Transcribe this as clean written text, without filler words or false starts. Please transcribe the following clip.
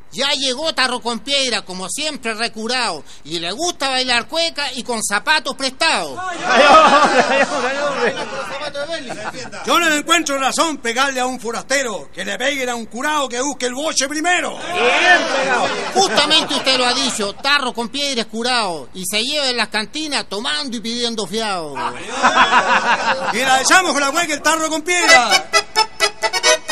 Ya llegó Tarro con Piedra, como siempre recurado, y le gusta bailar cueca y con zapatos prestados. Yo no encuentro razón pegarle a un forastero, que le peguen a un curado que busque el boche primero. Bien pegado. Justamente usted lo ha dicho, Tarro con Piedra es curado, y se lleva en las cantinas tomando y pidiendo fiado. Y la echamos con la cueca el Tarro con Piedra.